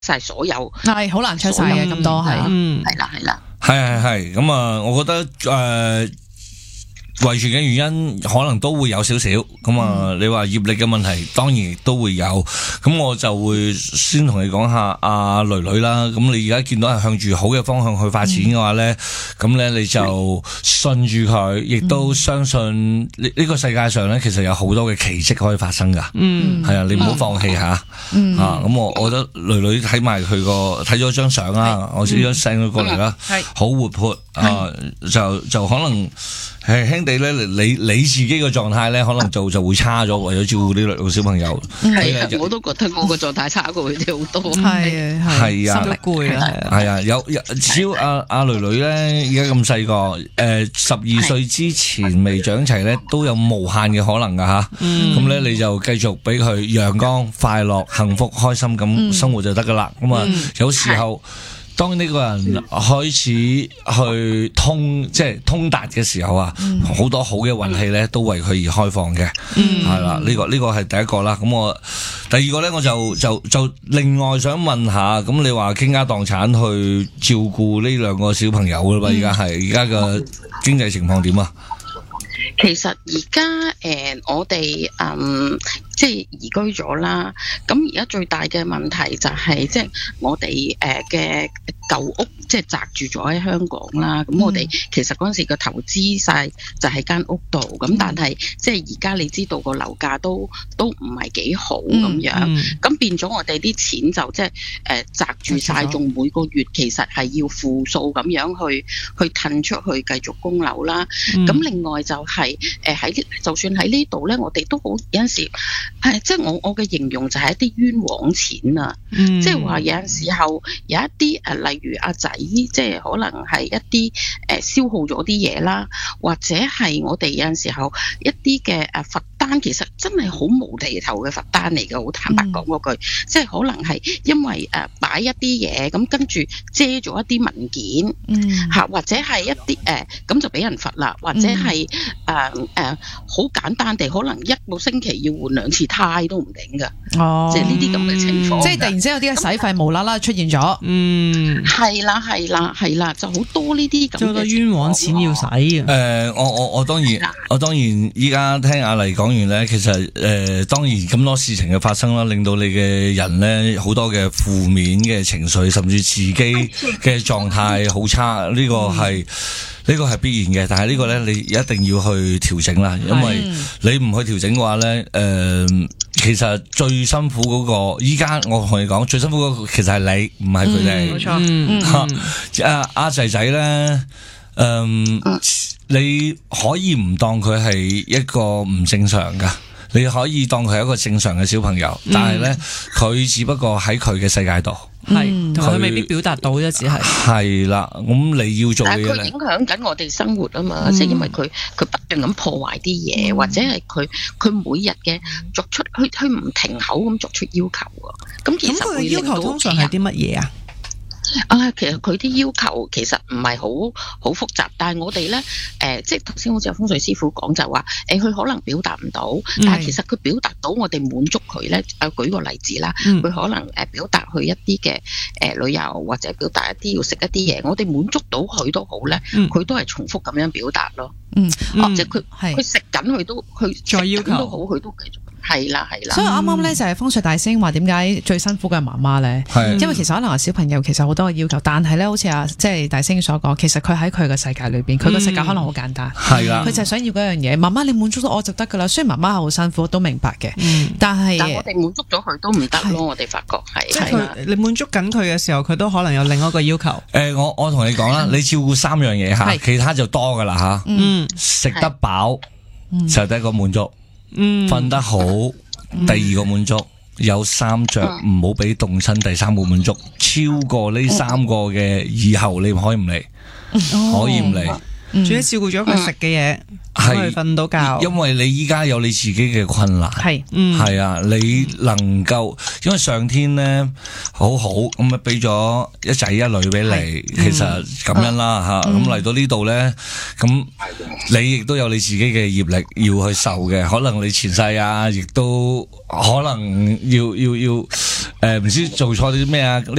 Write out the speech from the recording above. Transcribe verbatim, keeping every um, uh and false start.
晒所有， 係好難出晒嘅咁多係， 嗯，係啦係啦， 係係係咁啊！我覺得誒。呃遺傳嘅原因可能都會有少少，咁啊，嗯、你話業力嘅問題當然都會有，咁我就會先同你講下阿女女啦。咁你而家見到係向住好嘅方向去發展嘅話咧，咁咧、嗯、你就信住佢，亦都相信呢呢個世界上咧其實有好多嘅奇蹟可以發生噶。嗯，係啊，你唔好放棄吓。嗯，啊，咁我我覺得女女睇埋佢個睇咗張相啦，我先將 send 咗過嚟啦，係好活潑啊，就就可能。係輕地咧，你你自己個狀態咧，可能就就會差咗，為咗照顧呢兩個小朋友。 係啊，我都覺得我個狀態差過佢哋好多。 係啊， 係啊， 心都攰啦。 係啊，有有只要阿阿女女咧，而家咁細個，誒十二歲之前未長齊咧，都有無限嘅可能噶吓。咁咧你就繼續俾佢陽光、快樂、幸福、開心咁生活就得噶啦。咁啊，有時候。當呢個人開始去通即係通達嘅時候啊，好、嗯、多好嘅運氣咧都為佢而開放嘅，係啦、嗯，呢、這個呢、這個係第一個啦。咁我第二個咧，我就就就另外想問下，咁你話傾家蕩產去照顧呢兩個小朋友啦嘛？而家係而家嘅經濟情況點啊？ 其實而家誒我哋嗯即係移居咗啦，咁而家最大嘅問題就係、是、即係我哋誒嘅舊屋即係宅住咗喺香港啦，咁我哋其實嗰陣時個投資晒就喺間屋度，咁但係即係而家你知道個樓價都都唔係幾好咁樣，咁、嗯、變咗我哋啲錢就即係誒宅住晒，仲每個月其實係要負數咁樣去去褪出去繼續供樓啦，咁、嗯、另外就係誒喺就算喺呢度咧，我哋都好有陣時係即係我我嘅形容就係一啲冤枉錢啊，嗯、即係話有陣時候有一啲誒例如阿仔，即係可能係一啲誒消耗咗啲嘢啦，或者係我哋有陣時候一啲嘅誒罰單，其實真係好無厘頭嘅罰單嚟嘅，好坦白講嗰句，嗯、即係可能係因為誒擺一啲嘢，咁跟住遮咗一啲文件，吓、嗯、或者係一啲誒咁就俾人罰啦，或者係誒誒好簡單地，可能一個星期要換兩次胎都唔定噶，哦、即係呢啲咁嘅情況，即係突然之間有啲嘅使費無啦啦出現咗，嗯，係啦係啦係啦，就好多呢啲咁嘅，好多冤枉錢要使嘅。誒、 呃，我我我當然我當然依家聽阿麗講完咧，其實誒、呃、當然咁多事情嘅發生啦，令到你嘅人咧好多嘅負面嘅情緒，甚至自己嘅狀態好差，呢、這個係。嗯呢個係必然嘅，但係呢個咧你一定要去調整啦，因為你唔去調整嘅話咧，誒、呃，其實最辛苦嗰、那個，依家我同你講最辛苦嗰個其實係你，唔係佢哋。冇錯。阿阿仔仔咧，嗯、呃，你可以唔當佢係一個唔正常噶，你可以當佢係一個正常嘅小朋友，但係咧佢只不過喺佢嘅世界度。 係，同佢未必表達到啫，只係係啦。咁你要做嘅嘢咧， 但係佢影響緊我哋生活啊嘛，即係、嗯、因為佢佢不斷咁破壞啲嘢，嗯、或者係佢佢每日嘅作出，佢佢唔停口咁作出要求啊。咁其實佢嘅要求通常係啲乜嘢啊？啊，其實佢啲要求其實唔係好好複雜，但係我哋咧，誒、呃，即係頭先好似有風水師傅講就話，誒、呃，佢可能表達唔到，嗯、但係其實佢表達到我哋滿足佢咧。誒，舉個例子啦，佢、嗯、可能誒表達去一啲嘅誒旅遊，或者表達一啲要食一啲嘢，我哋滿足到佢都好咧，佢、嗯、都係重複咁樣表達咯。嗯，或者佢佢食緊佢都佢再要求都好，佢都繼續。係啦係啦，所以啱啱咧就係風水大師話點解最辛苦嘅係媽媽咧？係，因為其實可能小朋友其實好多嘅要求，但係咧好似阿即係大師所講，其實佢喺佢嘅世界裏邊，佢個世界可能好簡單，係啦，佢就係想要嗰樣嘢，媽媽你滿足到我就得噶啦。雖然媽媽係好辛苦，都明白嘅，但係但我哋滿足咗佢都唔得咯。我哋發覺係，即係佢你滿足緊佢嘅時候，佢都可能有另一個要求。誒，我我同你講啦，你照顧三樣嘢吓，其他就多噶啦吓。嗯，食得飽就第一個滿足，嗯，瞓得好。第二個滿足，有衫着唔好俾凍親。第三個滿足，超過呢三個嘅以後你可以唔嚟，可以唔嚟。主要照顧咗佢食嘅嘢，係瞓到覺。因為你依家有你自己嘅困難，係，係啊，你能夠，因為上天咧好好咁啊，俾咗一仔一女俾你，其實咁樣啦吓，咁嚟到呢度咧，咁你亦都有你自己嘅業力要去受嘅，可能你前世啊，亦都可能要要要誒唔知做錯啲咩啊？